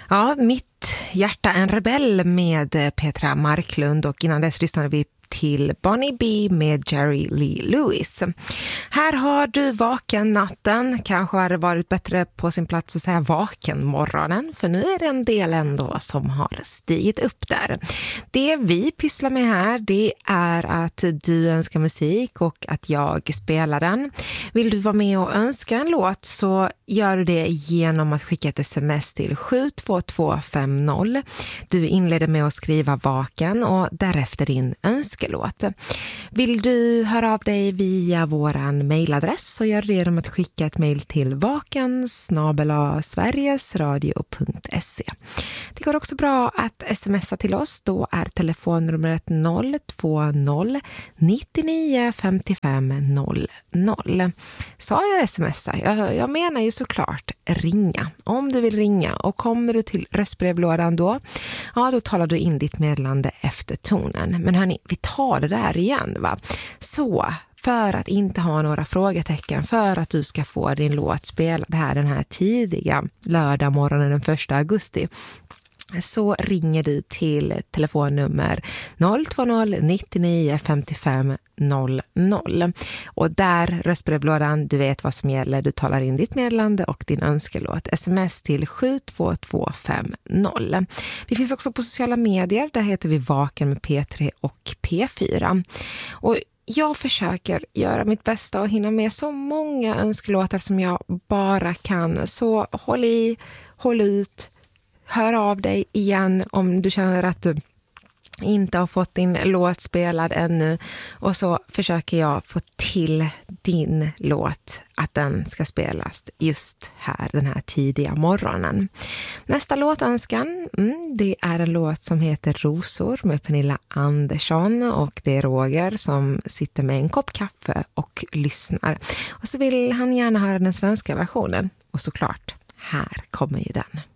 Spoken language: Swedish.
Ja, Mitt hjärta en rebell med Petra Marklund, och innan dess lyssnade vi till Bonnie B med Jerry Lee Lewis. Här har du vaken natten. Kanske har det varit bättre på sin plats att säga vaken morgonen, för nu är det en del ändå som har stigit upp där. Det vi pysslar med här, det är att du önskar musik och att jag spelar den. Vill du vara med och önska en låt så gör du det genom att skicka ett sms till 72250. Du inleder med att skriva vaken och därefter din önskelåt. Vill du höra av dig via våran mejladress så gör det genom att skicka ett mejl till vaken@sverigesradio.se. Det går också bra att smsa till oss. Då är telefonnumret 020 99 55 00. Sa jag smsa? Jag menar ju såklart ringa. Om du vill ringa och kommer du till röstbrevlådan då talar du in ditt meddelande efter tonen. Men hörni, vi tar det där igen, va? Så för att inte ha några frågetecken, för att du ska få din låt spelad här den här tidiga lördag morgonen den 1 augusti, så ringer du till telefonnummer 020 99 55 00. Och där röstbrevlådan, du vet vad som gäller. Du talar in ditt meddelande och din önskelåt. SMS till 72250. Vi finns också på sociala medier. Där heter vi Vaken med P3 och P4. Och jag försöker göra mitt bästa och hinna med så många önskelåtar som jag bara kan. Så håll i, håll ut. Hör av dig igen om du känner att du inte har fått din låt spelad ännu. Och så försöker jag få till din låt att den ska spelas just här den här tidiga morgonen. Nästa låtönskan, det är en låt som heter Rosor med Pernilla Andersson, och det är Roger som sitter med en kopp kaffe och lyssnar. Och så vill han gärna höra den svenska versionen, och såklart, här kommer ju den.